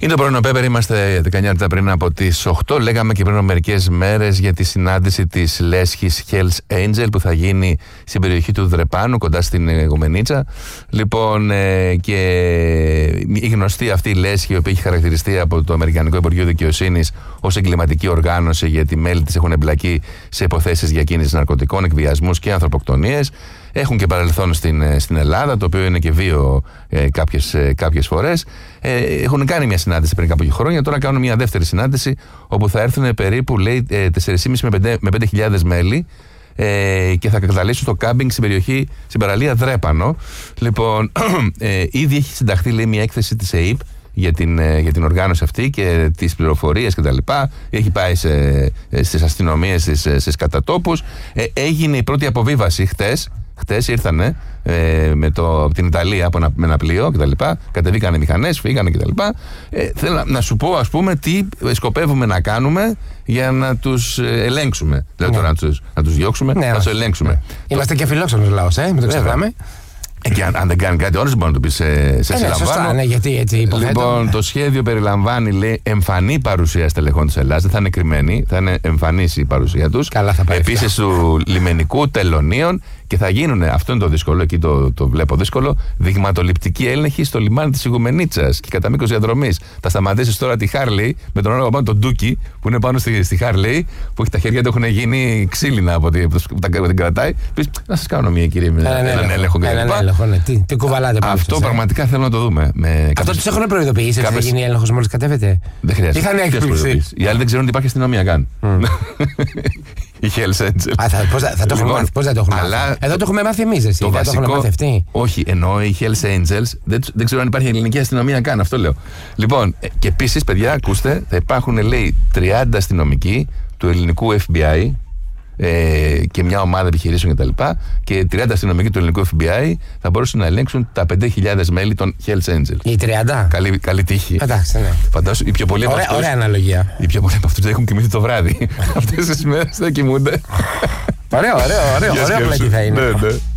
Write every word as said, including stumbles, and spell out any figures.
Είναι το πρωινό Πέπερ, είμαστε δεκαεννιά λεπτά πριν από τις οκτώ. Λέγαμε και πριν από μερικές μέρες για τη συνάντηση της λέσχης Hells Angel που θα γίνει στην περιοχή του Δρεπάνου, κοντά στην Γομενίτσα. Λοιπόν, ε, και η γνωστή αυτή η λέσχη, η οποία έχει χαρακτηριστεί από το Αμερικανικό Υπουργείο Δικαιοσύνης ως εγκληματική οργάνωση, γιατί μέλη της έχουν εμπλακεί σε υποθέσεις διακίνησης ναρκωτικών, εκβιασμούς και ανθρωποκτονίες. Έχουν και παρελθόν στην, στην Ελλάδα, το οποίο είναι και βίο ε, κάποιες, ε, κάποιες φορές. Ε, έχουν κάνει μια συνάντηση πριν κάποια χρόνια, τώρα κάνουν μια δεύτερη συνάντηση, όπου θα έρθουν περίπου, λέει, τέσσερις χιλιάδες με πέντε χιλιάδες μέλη ε, και θα καταλήξουν στο κάμπινγκ στην περιοχή, στην παραλία Δρέπανο. Λοιπόν, ε, ήδη έχει συνταχθεί, λέει, μια έκθεση της ΕΕΠ για την, για την οργάνωση αυτή και τις πληροφορίες κτλ. Έχει πάει σε, στις αστυνομίες, στις, στις κατατόπους. Ε, έγινε η πρώτη αποβίβαση χτες. Χτες ήρθανε ε, με το, από την Ιταλία από ένα, με ένα πλοίο κτλ. Κατεβήκανε μηχανές, φύγανε κτλ. Ε, θέλω να, να σου πω, ας πούμε, τι σκοπεύουμε να κάνουμε για να τους ελέγξουμε. Δηλαδή, ναι. να, τους, να τους διώξουμε, ναι, να τους ελέγξουμε. Ναι. Είμαστε και φιλόξενος λαός, ε, μην το ξεχνάμε. Ε, και αν, αν δεν κάνει κάτι, όλος δεν μπορεί να το πει σε, σε ε, συλλαμβάνω. Σωστά, ναι, γιατί έτσι υποθέτω. Λοιπόν, το σχέδιο περιλαμβάνει, λέει, εμφανή παρουσία στελεχών της Ελλάδας. Δεν θα είναι κρυμμένη, θα είναι εμφανής η παρουσία τους. Επίσης του λιμενικού, τελωνίων, και θα γίνουν, αυτό είναι το δύσκολο, εκεί το, το βλέπω δύσκολο, δειγματοληπτική έλεγχη στο λιμάνι της Ιγουμενίτσας και κατά μήκος διαδρομής. Θα σταματήσεις τώρα τη Χάρλεϊ με τον όνομα πάνω τον Ντούκι, που είναι πάνω στη, στη Χάρλεϊ, που τα χέρια του έχουν γίνει ξύλινα από την, που την κρατάει. Πεις, να σας κάνω μια, κύριε, με έναν έλεγχο κλπ. Τι, τι κουβαλάτε πάνω. Αυτό σας, πραγματικά ε? θέλω να το δούμε. Με αυτό κάποιες... τους έχουν προειδοποιήσει ότι κάποιες... θα γίνει έλεγχος μόλις κατέβετε. Δεν χρειάζεται. Είχαν έκπληξη. Οι άλλοι δεν ξέρουν ότι υπάρχει αστυνομία καν. Η Hells Angel. Α, θα, πώς, θα το έχουμε μάθει, πώς θα το έχουμε μάθει. Εδώ το έχουμε μάθει εμείς, εσύ. Το δεν βασικό, το έχουμε μάθει αυτοί. Όχι, εννοώ οι Hells Angels δεν, δεν ξέρω αν υπάρχει ελληνική αστυνομία καν, αυτό λέω. Λοιπόν, και επίσης, παιδιά, ακούστε, θα υπάρχουν, λέει, τριάντα αστυνομικοί του ελληνικού εφ μπι άι ε, και μια ομάδα επιχειρήσεων κτλ. Και, και τριάντα αστυνομικοί του ελληνικού εφ μπι άι θα μπορούσαν να ελέγξουν τα πέντε χιλιάδες μέλη των Hells Angels. Οι τριάντα. Καλή, καλή τύχη. Εντάξει, ναι. Φαντάσου, οι πιο πολλοί από αυτούς. Ωραία αναλογία. Οι πιο πολλοί από αυτούς δεν έχουν κοιμηθεί το βράδυ. Αυτές τις μέρες δεν κοιμούνται. Ωραίο, ωραίο, ωραίο, ωραίο πλέον θα είναι.